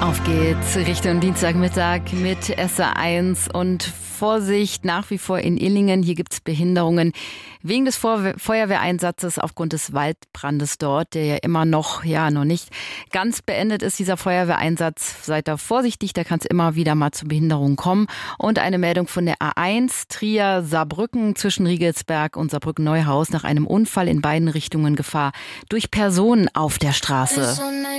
Auf geht's Richtung Dienstagmittag mit SA1 und Vorsicht nach wie vor in Illingen. Hier gibt's Behinderungen wegen des Feuerwehreinsatzes aufgrund des Waldbrandes dort, der ja immer noch nicht ganz beendet ist, dieser Feuerwehreinsatz. Seid da vorsichtig, da kann es immer wieder mal zu Behinderungen kommen. Und eine Meldung von der A1 Trier-Saarbrücken zwischen Riegelsberg und Saarbrücken-Neuhaus nach einem Unfall in beiden Richtungen Gefahr durch Personen auf der Straße.